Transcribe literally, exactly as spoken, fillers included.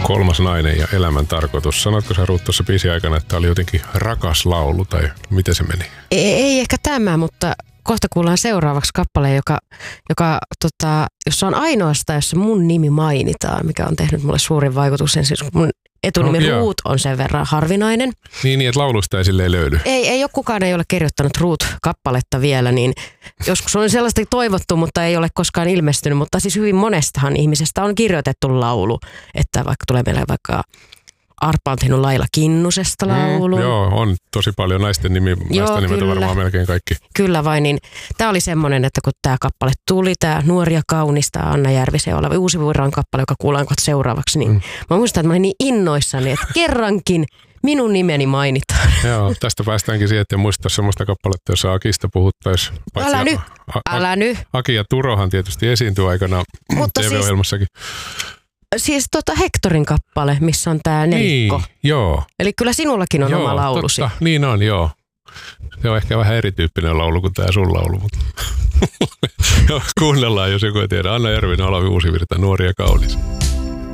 Kolmas nainen ja elämän tarkoitus. Sanotko sä Ruut tuossa biisin aikana, että oli jotenkin rakas laulu tai miten se meni? Ei, ei ehkä tämä, mutta kohta kuullaan seuraavaksi kappale, joka, joka tota, jossa on ainoastaan, jossa mun nimi mainitaan, mikä on tehnyt mulle suurin vaikutuksen. Siis mun etunimi no, Ruut on sen verran harvinainen. Niin, niin että laulusta ei silleen löydy. Ei, ei ole kukaan ei ole kirjoittanut Ruut-kappaletta vielä, niin joskus on sellaista toivottu, mutta ei ole koskaan ilmestynyt. Mutta siis hyvin monestahan ihmisestä on kirjoitettu laulu, että vaikka tulee meille vaikka Arpa on tehnyt Laila Kinnusesta laulu. Mm, joo, on tosi paljon naisten nimi, naisten nimet on varmaan melkein kaikki. Kyllä vain, niin tämä oli semmoinen, että kun tämä kappale tuli, tämä Nuori ja kaunis, tämä Anna Järvisen oleva Uusi Vuoran kappale, joka kuullaan kohta seuraavaksi, niin mm. mä muistan, että mä olin niin innoissani, että kerrankin minun nimeni mainitaan. Joo, tästä päästäänkin siihen, että muistaa semmoista kappaletta, jossa Akista puhuttaisiin. Älä nyt, älä nyt. Aki ja Turohan tietysti esiintyi aikana T V-ohjelmassakin. Siis tota Hektorin kappale, missä on tää nelikko. Niin, joo. Eli kyllä sinullakin on joo, oma laulusi. Totta, niin on, joo. Se on ehkä vähän erityyppinen laulu kuin tää sun laulu, mutta kuunnellaan, jos joku ei tiedä. Anna Järvinen, Olavi Uusivirta, Nuori ja kaunis.